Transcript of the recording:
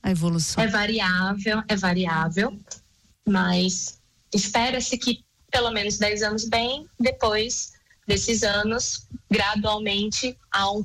a evolução? É variável, mas espera-se que pelo menos 10 anos bem, depois desses anos, gradualmente há um